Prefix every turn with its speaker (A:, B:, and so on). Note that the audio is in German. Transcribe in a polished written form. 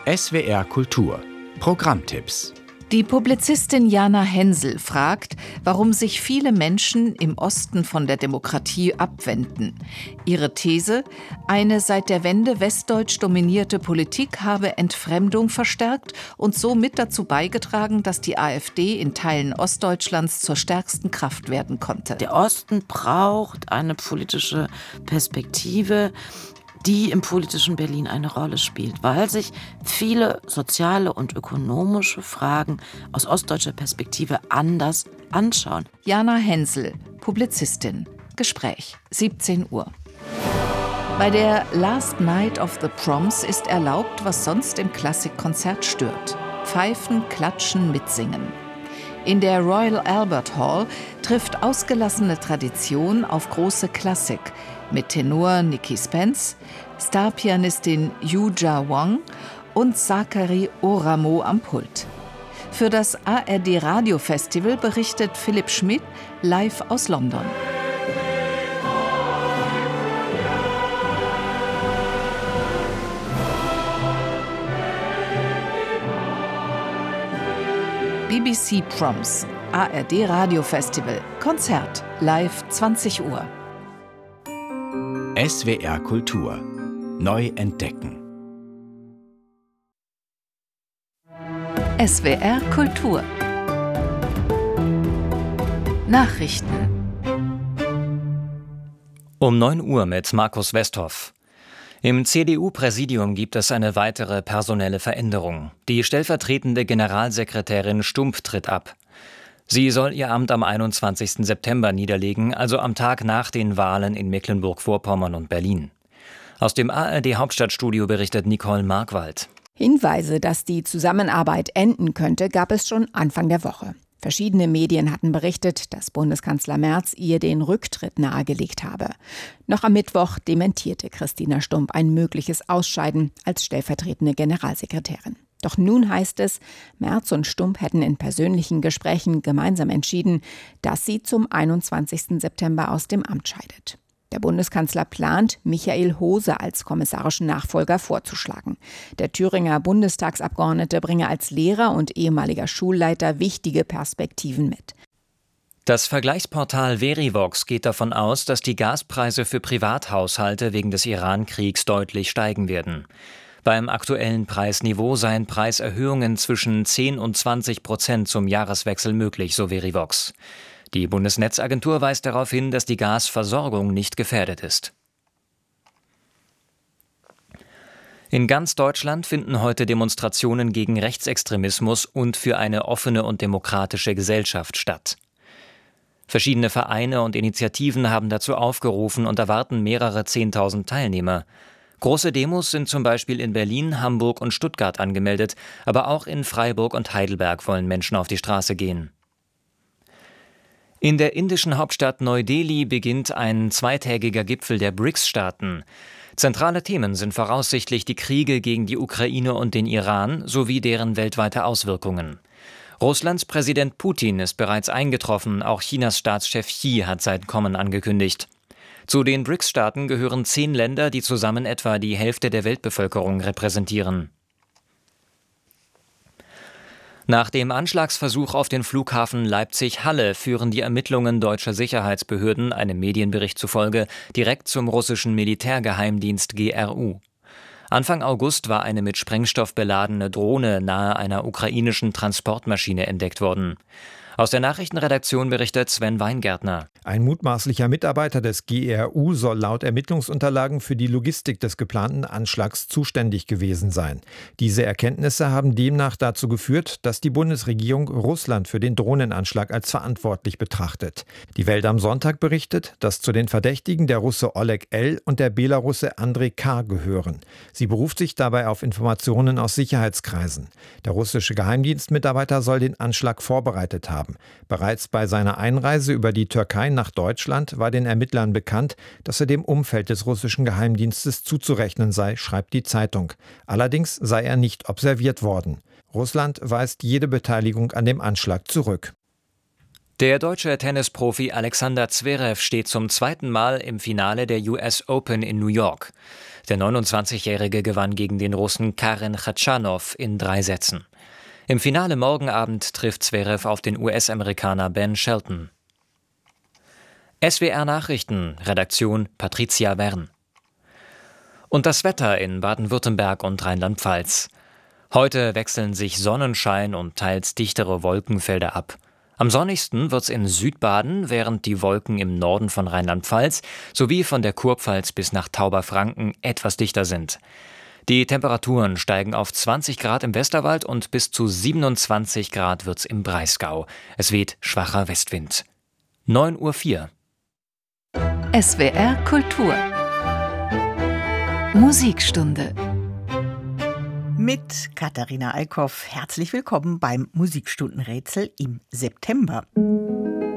A: SWR Kultur Programmtipps.
B: Die Publizistin Jana Hensel fragt, warum sich viele Menschen im Osten von der Demokratie abwenden. Ihre These: Eine seit der Wende westdeutsch dominierte Politik habe Entfremdung verstärkt und so mit dazu beigetragen, dass die AfD in Teilen Ostdeutschlands zur stärksten Kraft werden konnte.
C: Der Osten braucht eine politische Perspektive, die im politischen Berlin eine Rolle spielt, weil sich viele soziale und ökonomische Fragen aus ostdeutscher Perspektive anders anschauen.
B: Jana Hensel, Publizistin. Gespräch, 17 Uhr. Bei der Last Night of the Proms ist erlaubt, was sonst im Klassikkonzert stört. Pfeifen, Klatschen, Mitsingen. In der Royal Albert Hall trifft ausgelassene Tradition auf große Klassik mit Tenor Nicky Spence, Starpianistin Yu-Ja Wang und Zachary Oramo am Pult. Für das ARD Radio Festival berichtet Philipp Schmidt live aus London. BBC Proms, ARD Radio Festival, Konzert, live 20 Uhr.
A: SWR Kultur neu entdecken.
B: SWR Kultur Nachrichten
D: Um 9 Uhr mit Markus Westhoff. Im CDU-Präsidium gibt es eine weitere personelle Veränderung. Die stellvertretende Generalsekretärin Stumpf tritt ab. Sie soll ihr Amt am 21. September niederlegen, also am Tag nach den Wahlen in Mecklenburg-Vorpommern und Berlin. Aus dem ARD-Hauptstadtstudio berichtet Nicole Markwald.
E: Hinweise, dass die Zusammenarbeit enden könnte, gab es schon Anfang der Woche. Verschiedene Medien hatten berichtet, dass Bundeskanzler Merz ihr den Rücktritt nahegelegt habe. Noch am Mittwoch dementierte Christina Stumpf ein mögliches Ausscheiden als stellvertretende Generalsekretärin. Doch nun heißt es, Merz und Stumpf hätten in persönlichen Gesprächen gemeinsam entschieden, dass sie zum 21. September aus dem Amt scheidet. Der Bundeskanzler plant, Michael Hose als kommissarischen Nachfolger vorzuschlagen. Der Thüringer Bundestagsabgeordnete bringe als Lehrer und ehemaliger Schulleiter wichtige Perspektiven mit.
D: Das Vergleichsportal Verivox geht davon aus, dass die Gaspreise für Privathaushalte wegen des Iran-Kriegs deutlich steigen werden. Beim aktuellen Preisniveau seien Preiserhöhungen zwischen 10 und 20% zum Jahreswechsel möglich, so Verivox. Die Bundesnetzagentur weist darauf hin, dass die Gasversorgung nicht gefährdet ist. In ganz Deutschland finden heute Demonstrationen gegen Rechtsextremismus und für eine offene und demokratische Gesellschaft statt. Verschiedene Vereine und Initiativen haben dazu aufgerufen und erwarten mehrere 10.000 Teilnehmer. Große Demos sind zum Beispiel in Berlin, Hamburg und Stuttgart angemeldet, aber auch in Freiburg und Heidelberg wollen Menschen auf die Straße gehen. In der indischen Hauptstadt Neu-Delhi beginnt ein zweitägiger Gipfel der BRICS-Staaten. Zentrale Themen sind voraussichtlich die Kriege gegen die Ukraine und den Iran sowie deren weltweite Auswirkungen. Russlands Präsident Putin ist bereits eingetroffen, auch Chinas Staatschef Xi hat sein Kommen angekündigt. Zu den BRICS-Staaten gehören 10 Länder, die zusammen etwa die Hälfte der Weltbevölkerung repräsentieren. Nach dem Anschlagsversuch auf den Flughafen Leipzig-Halle führen die Ermittlungen deutscher Sicherheitsbehörden, einem Medienbericht zufolge, direkt zum russischen Militärgeheimdienst GRU. Anfang August war eine mit Sprengstoff beladene Drohne nahe einer ukrainischen Transportmaschine entdeckt worden. Aus der Nachrichtenredaktion berichtet Sven Weingärtner.
F: Ein mutmaßlicher Mitarbeiter des GRU soll laut Ermittlungsunterlagen für die Logistik des geplanten Anschlags zuständig gewesen sein. Diese Erkenntnisse haben demnach dazu geführt, dass die Bundesregierung Russland für den Drohnenanschlag als verantwortlich betrachtet. Die Welt am Sonntag berichtet, dass zu den Verdächtigen der Russe Oleg L. und der Belarusse Andrei K. gehören. Sie beruft sich dabei auf Informationen aus Sicherheitskreisen. Der russische Geheimdienstmitarbeiter soll den Anschlag vorbereitet haben. Bereits bei seiner Einreise über die Türkei nach Deutschland war den Ermittlern bekannt, dass er dem Umfeld des russischen Geheimdienstes zuzurechnen sei, schreibt die Zeitung. Allerdings sei er nicht observiert worden. Russland weist jede Beteiligung an dem Anschlag zurück.
D: Der deutsche Tennisprofi Alexander Zverev steht zum zweiten Mal im Finale der US Open in New York. Der 29-Jährige gewann gegen den Russen Karen Khachanov in 3 Sätzen. Im Finale morgen Abend trifft Zverev auf den US-Amerikaner Ben Shelton. SWR Nachrichten, Redaktion Patricia Wern. Und das Wetter in Baden-Württemberg und Rheinland-Pfalz. Heute wechseln sich Sonnenschein und teils dichtere Wolkenfelder ab. Am sonnigsten wird's in Südbaden, während die Wolken im Norden von Rheinland-Pfalz sowie von der Kurpfalz bis nach Tauberfranken etwas dichter sind. Die Temperaturen steigen auf 20 Grad im Westerwald und bis zu 27 Grad wird's im Breisgau. Es weht schwacher Westwind. 9:04 Uhr.
B: SWR Kultur Musikstunde
G: Mit Katharina Eickhoff. Herzlich willkommen beim Musikstundenrätsel im September.